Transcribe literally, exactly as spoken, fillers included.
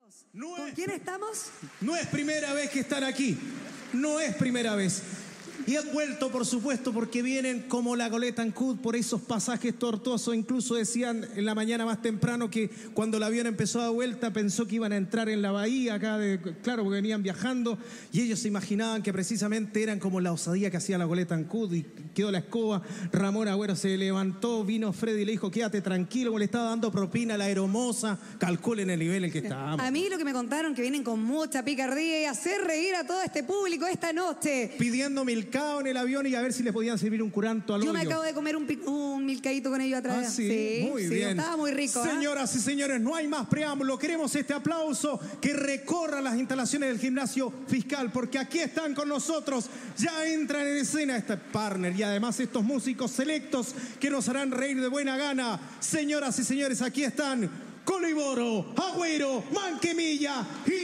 No ¿Con es, quién estamos? no es primera vez que están aquí. No es primera vez. Y han vuelto, por supuesto, porque vienen como la goleta Ancud por esos pasajes tortuosos. Incluso decían en la mañana más temprano que cuando el avión empezó a dar vuelta pensó que iban a entrar en la bahía acá, de, claro, porque venían viajando. Y ellos se imaginaban que precisamente eran como la osadía que hacía la goleta Ancud. Y quedó la escoba. Ramón Agüero se levantó, vino Freddy y le dijo, quédate tranquilo, como le estaba dando propina a la aeromoza. Calculen el nivel en que estábamos. A mí lo que me contaron que vienen con mucha picardía y hacer reír a todo este público esta noche. Pidiendo milcao en el avión y a ver si les podían servir un curanto al Yo hoyo. me acabo de comer un, un milcaíto con ellos atrás. Ah, sí, sí, muy sí, bien. Estaba muy rico. Señoras ¿eh? y señores, no hay más preámbulo. Queremos este aplauso que recorra las instalaciones del gimnasio fiscal, porque aquí están con nosotros. Ya entran en escena este partner y además estos músicos selectos que nos harán reír de buena gana. Señoras y señores, aquí están Coliboro, Agüero, Manquemilla y